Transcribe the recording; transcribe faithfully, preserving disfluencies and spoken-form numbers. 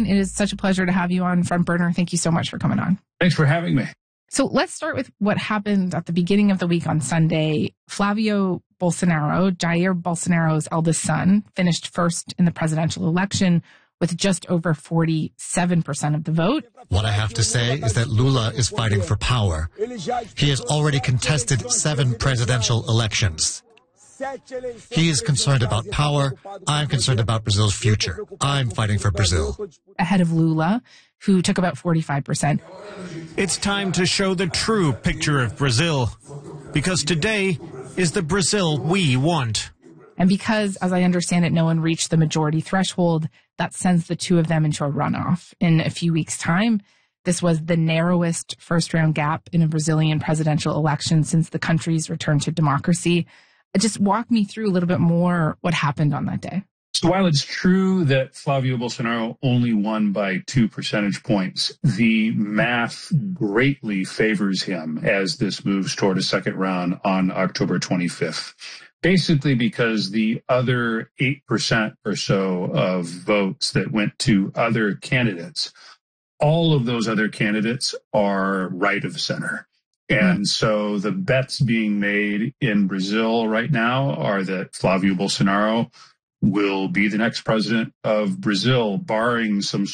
It is such a pleasure to have you on Front Burner. Thank you so much for coming on. Thanks for having me. So let's start with what happened at the beginning of the week on Sunday. Flavio Bolsonaro, Jair Bolsonaro's eldest son, finished first in the presidential election with just over forty-seven percent of the vote. What I have to say is that Lula is fighting for power. He has already contested seven presidential elections. He is concerned about power. I'm concerned about Brazil's future. I'm fighting for Brazil. Ahead of Lula, who took about forty-five percent. It's time to show the true picture of Brazil, because today is the Brazil we want. And because, as I understand it, no one reached the majority threshold, that sends the two of them into a runoff in a few weeks' time. This was the narrowest first-round gap in a Brazilian presidential election since the country's return to democracy. Just walk me through a little bit more what happened on that day. So while it's true that Flavio Bolsonaro only won by two percentage points, the math greatly favors him as this moves toward a second round on October twenty-fifth. Basically because the other eight percent or so of votes that went to other candidates, all of those other candidates are right of center. And so the bets being made in Brazil right now are that Flavio Bolsonaro will be the next president of Brazil, barring some